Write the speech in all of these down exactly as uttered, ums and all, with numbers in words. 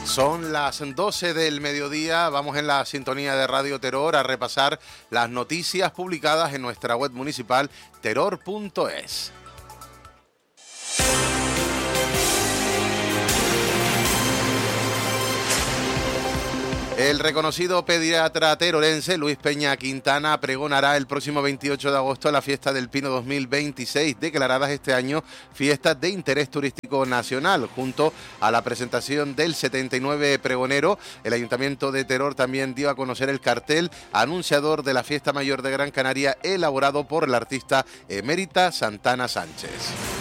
Son las doce del mediodía, vamos en la sintonía de Radio Terror a repasar las noticias publicadas en nuestra web municipal terror punto es. El reconocido pediatra terorense Luis Peña Quintana pregonará el próximo veintiocho de agosto la Fiesta del Pino dos mil veintiséis, declaradas este año fiestas de interés turístico nacional. Junto a la presentación del setenta y nueve pregonero, el Ayuntamiento de Teror también dio a conocer el cartel anunciador de la Fiesta Mayor de Gran Canaria, elaborado por la artista emérita Santana Sánchez.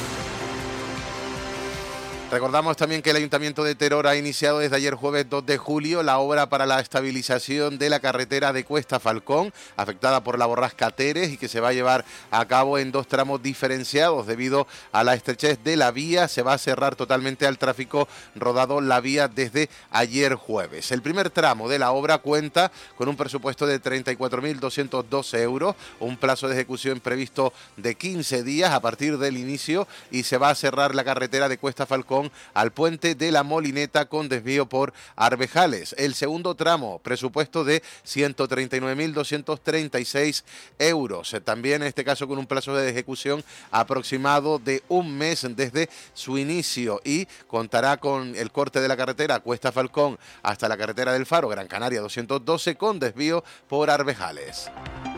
Recordamos también que el Ayuntamiento de Teror ha iniciado desde ayer jueves dos de julio la obra para la estabilización de la carretera de Cuesta Falcón, afectada por la borrasca Teres, y que se va a llevar a cabo en dos tramos diferenciados debido a la estrechez de la vía. Se va a cerrar totalmente al tráfico rodado la vía desde ayer jueves. El primer tramo de la obra cuenta con un presupuesto de treinta y cuatro mil doscientos doce euros, un plazo de ejecución previsto de quince días a partir del inicio, y se va a cerrar la carretera de Cuesta Falcón al puente de la Molineta con desvío por Arvejales. El segundo tramo, presupuesto de ciento treinta y nueve mil doscientos treinta y seis euros, también en este caso con un plazo de ejecución aproximado de un mes desde su inicio, y contará con el corte de la carretera Cuesta Falcón hasta la carretera del Faro, Gran Canaria doscientos doce, con desvío por Arvejales.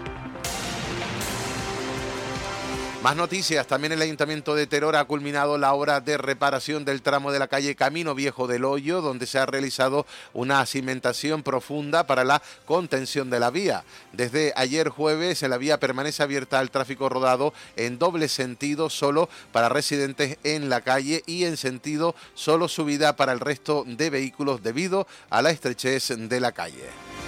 Más noticias. También el Ayuntamiento de Teror ha culminado la obra de reparación del tramo de la calle Camino Viejo del Hoyo, donde se ha realizado una cimentación profunda para la contención de la vía. Desde ayer jueves, la vía permanece abierta al tráfico rodado en doble sentido solo para residentes en la calle y en sentido solo subida para el resto de vehículos debido a la estrechez de la calle.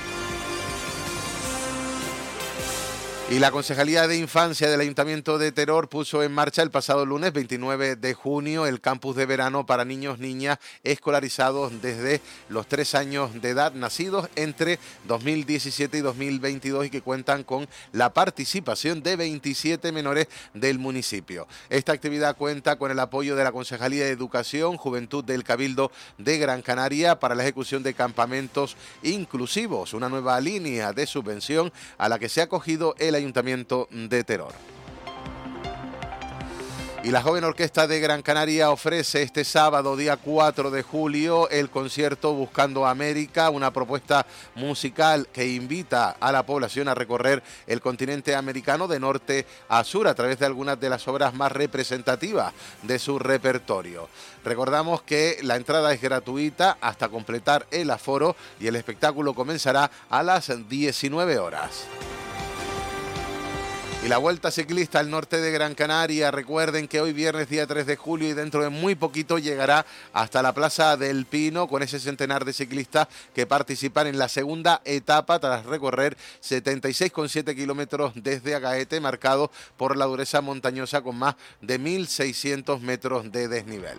Y la Concejalía de Infancia del Ayuntamiento de Teror puso en marcha el pasado lunes veintinueve de junio el campus de verano para niños y niñas escolarizados desde los tres años de edad, nacidos entre dos mil diecisiete y dos mil veintidós, y que cuentan con la participación de veintisiete menores del municipio. Esta actividad cuenta con el apoyo de la Concejalía de Educación, Juventud del Cabildo de Gran Canaria para la ejecución de campamentos inclusivos, una nueva línea de subvención a la que se ha acogido el Ayuntamiento de Teror. Y la Joven Orquesta de Gran Canaria ofrece este sábado, día cuatro de julio, el concierto Buscando América, una propuesta musical que invita a la población a recorrer el continente americano de norte a sur a través de algunas de las obras más representativas de su repertorio. Recordamos que la entrada es gratuita hasta completar el aforo y el espectáculo comenzará a las diecinueve horas. Y la Vuelta Ciclista al norte de Gran Canaria, recuerden que hoy viernes día tres de julio y dentro de muy poquito llegará hasta la Plaza del Pino con ese centenar de ciclistas que participan en la segunda etapa tras recorrer setenta y seis coma siete kilómetros desde Agaete, marcado por la dureza montañosa con más de mil seiscientos metros de desnivel.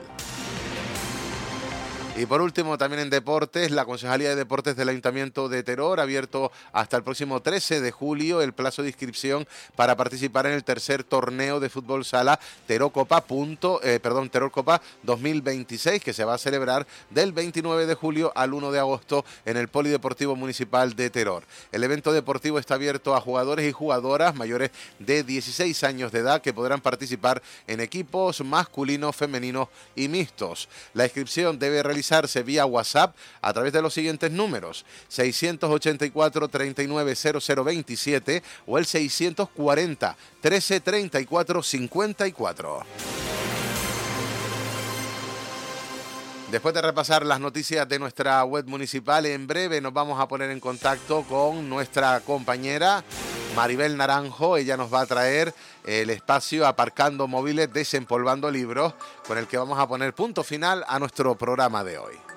Y por último, también en deportes, la Concejalía de Deportes del Ayuntamiento de Teror ha abierto hasta el próximo trece de julio el plazo de inscripción para participar en el tercer torneo de fútbol sala Teror Copa, punto, eh, perdón, Teror Copa dos mil veintiséis, que se va a celebrar del veintinueve de julio al uno de agosto en el Polideportivo Municipal de Teror. El evento deportivo está abierto a jugadores y jugadoras mayores de dieciséis años de edad que podrán participar en equipos masculinos, femeninos y mixtos. La inscripción debe realizarse vía WhatsApp a través de los siguientes números: seiscientos ochenta y cuatro, treinta y nueve, cero cero veintisiete o el seiscientos cuarenta, trece, treinta y cuatro, cincuenta y cuatro. Después de repasar las noticias de nuestra web municipal, en breve nos vamos a poner en contacto con nuestra compañera Maribel Naranjo. Ella nos va a traer el espacio Aparcando Móviles, Desempolvando Libros, con el que vamos a poner punto final a nuestro programa de hoy.